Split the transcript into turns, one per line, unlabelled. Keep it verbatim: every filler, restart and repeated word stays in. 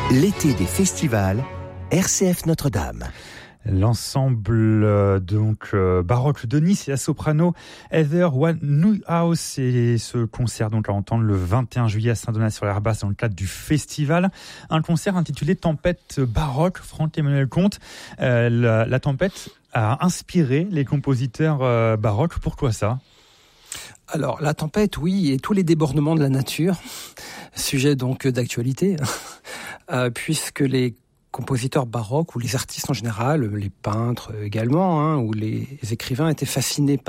L'été des festivals, R C F Notre-Dame.
L'ensemble euh, donc euh, baroque de Nice et la soprano Heather One Neuhaus, et ce concert donc à entendre le vingt et un juillet à Saint-Donat-sur-l'Herbasse dans le cadre du festival, un concert intitulé Tempête baroque. Franck-Emmanuel Comte, euh, la, la tempête a inspiré les compositeurs euh, baroques. Pourquoi ça ?
Alors, la tempête, oui, et tous les débordements de la nature, sujet donc d'actualité, euh, puisque les compositeurs baroques ou les artistes en général, les peintres également, hein, ou les écrivains étaient fascinés par